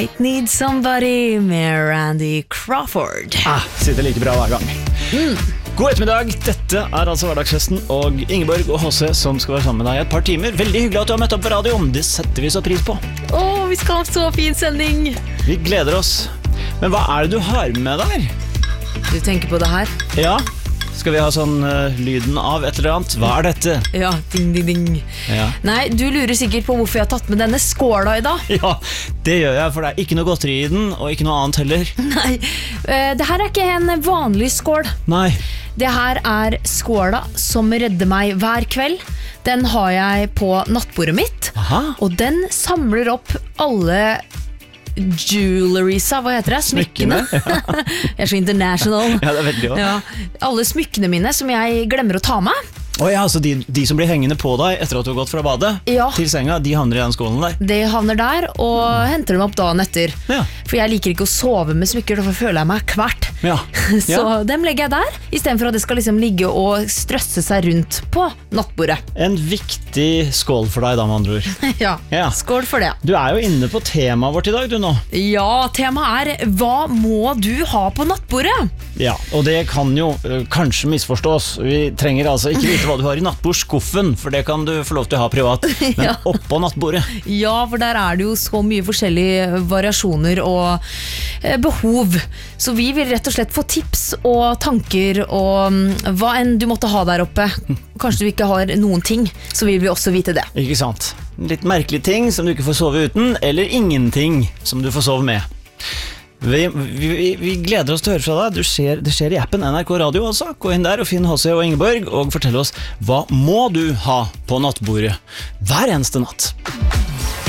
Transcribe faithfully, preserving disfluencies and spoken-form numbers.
It Needs Somebody med Randy Crawford. Ah, sitter like bra hver gang. Mm. God ettermiddag, dette er altså hverdagsfesten, og Ingeborg og H C som skal være sammen med deg et par timer. Veldig hyggelig at du har møtt opp på radio, det setter vi så pris på. Åh, vi skal ha så fin sending. Vi gleder oss. Men hva er det du har med der? Du tenker på det her? Ja, skal vi ha sånn uh, lyden av et eller annet? Hva er dette? Ja, ding, ding, ding. Ja. Nei, du lurer sikkert på hvorfor jeg har tatt med denne skåla i dag. Ja, det gjør jeg, for det er ikke noe godteri i den, og ikke noe annet heller. Nei, uh, det her er ikke en vanlig skål. Nei. Det her er skåla som redder meg hver kveld. Den har jeg på nattbordet mitt. Aha. Og den samler opp alle jeweleriesa, hva heter det? Smykkene. Smykkene, Jeg er så international. Ja, det er veldig bra. Ja, alle smykkene mine som jeg glemmer å ta med. Å ja, så de, de som blir hengende på deg etter at du har gått fra badet Ja. til senga, de havner i den skålen der. De havner der, og henter dem opp dagen etter. Ja. For jeg liker ikke å sove med smykker, derfor føler jeg meg kvert. Ja. Så Ja. dem legger jeg der, i stedet for at det skal liksom ligge og strøsse seg rundt på nattbordet. En viktig skål for deg da, med andre ord. Ja, Ja. skål for det. Du er jo inne på temaet vårt i dag, du nå. Ja, temaet er hva må du ha på nattbordet? Ja, og det kan jo uh, kanskje misforstås. Vi trenger altså ikke vite hva du har i nattbordskuffen, for det kan du få lov til å ha privat. Men Ja. oppå nattbordet. Ja, for der er det jo så mye forskjellige variasjoner og eh, behov. Så vi vil rett og slett få tips og tanker og mm, hva enn du måtte ha der oppe. Kanskje du ikke har noen ting, så vil vi også vite det. Ikke sant? Litt merkelige ting som du ikke får sove uten, eller ingenting som du får sove med. Vi, vi, vi gleder oss til å høre fra deg. Du ser, det skjer i appen N R K Radio altså. Gå inn der og finn H C og Ingeborg og fortell oss hva må du ha på nattbordet hver eneste natt.